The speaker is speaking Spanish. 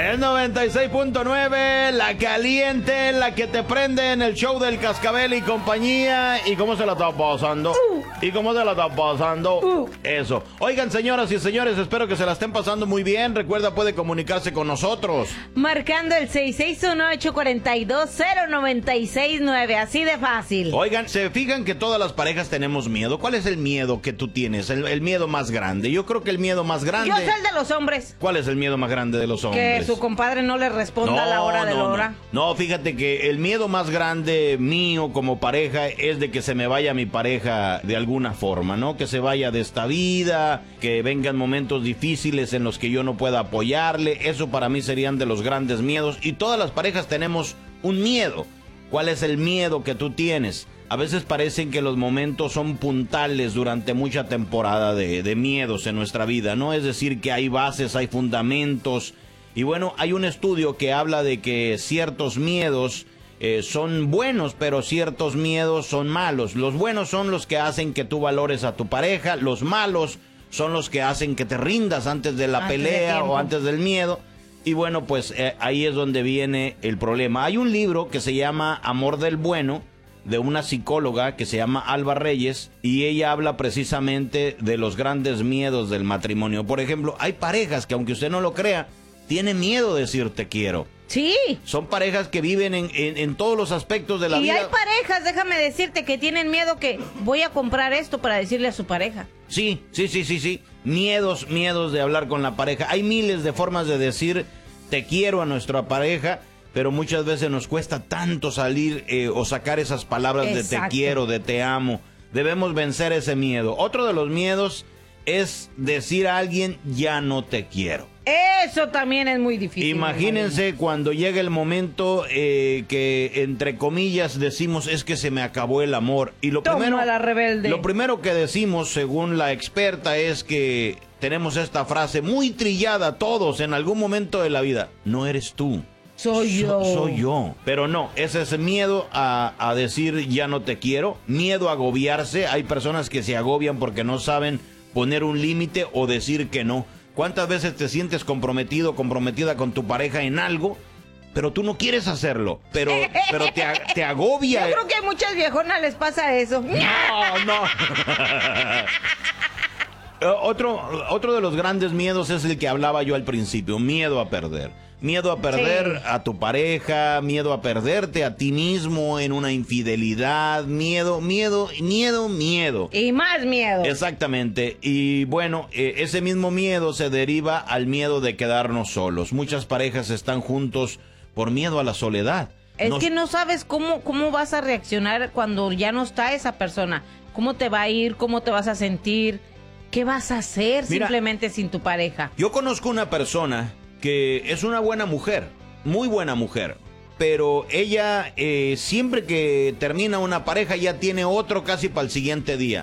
El 96.9, la caliente, la que te prende en el show del Cascabel y compañía. ¿Y cómo se la está pasando? ¿Y cómo se la está pasando? Eso. Oigan, señoras y señores, espero que se la estén pasando muy bien. Recuerda, puede comunicarse con nosotros. Marcando el 661-842-0969, así de fácil. Oigan, ¿se fijan que todas las parejas tenemos miedo? ¿Cuál es el miedo que tú tienes? El miedo más grande. Yo creo que el miedo más grande... Yo soy el de los hombres. ¿Cuál es el miedo más grande de los hombres? Que su compadre no le responda a la hora de la hora. No, fíjate que el miedo más grande mío como pareja es de que se me vaya mi pareja de alguna forma, ¿no? Que se vaya de esta vida, que vengan momentos difíciles en los que yo no pueda apoyarle. Eso para mí serían de los grandes miedos. Y todas las parejas tenemos un miedo. ¿Cuál es el miedo que tú tienes? A veces parecen que los momentos son puntales durante mucha temporada de miedos en nuestra vida, ¿no? Es decir, que hay bases, hay fundamentos. Y bueno, hay un estudio que habla de que ciertos miedos son buenos, pero ciertos miedos son malos. Los buenos son los que hacen que tú valores a tu pareja, los malos son los que hacen que te rindas antes de la pelea o antes del miedo. Y bueno, pues ahí es donde viene el problema. Hay un libro que se llama Amor del Bueno, de una psicóloga que se llama Alba Reyes, y ella habla precisamente de los grandes miedos del matrimonio. Por ejemplo, hay parejas que, aunque usted no lo crea, tienen miedo de decir te quiero. Sí. Son parejas que viven en todos los aspectos de la vida. Y hay parejas, déjame decirte, que tienen miedo que voy a comprar esto para decirle a su pareja. Sí. Miedos de hablar con la pareja. Hay miles de formas de decir te quiero a nuestra pareja, pero muchas veces nos cuesta tanto salir o sacar esas palabras. Exacto. De te quiero, de te amo. Debemos vencer ese miedo. Otro de los miedos es decir a alguien ya no te quiero. Eso también es muy difícil. Imagínense cuando llega el momento que entre comillas decimos es que se me acabó el amor. Y lo primero que decimos, según la experta, es que tenemos esta frase muy trillada todos en algún momento de la vida: no eres tú. Soy yo. Soy yo. Pero no, ese es miedo a decir ya no te quiero, miedo a agobiarse. Hay personas que se agobian porque no saben poner un límite o decir que no. ¿Cuántas veces te sientes comprometido, comprometida con tu pareja en algo, pero tú no quieres hacerlo, pero te agobia? Yo creo que a muchas viejonas les pasa eso. No. Otro de los grandes miedos es el que hablaba yo al principio: miedo a perder. Miedo a perder sí. A tu pareja, miedo a perderte a ti mismo en una infidelidad, miedo. Y más miedo. Exactamente. Y bueno, ese mismo miedo se deriva al miedo de quedarnos solos. Muchas parejas están juntos por miedo a la soledad. Es que no sabes cómo vas a reaccionar cuando ya no está esa persona. ¿Cómo te va a ir? ¿Cómo te vas a sentir? ¿Qué vas a hacer simplemente sin tu pareja? Yo conozco una persona que es una buena mujer, muy buena mujer, pero ella siempre que termina una pareja ya tiene otro casi para el siguiente día.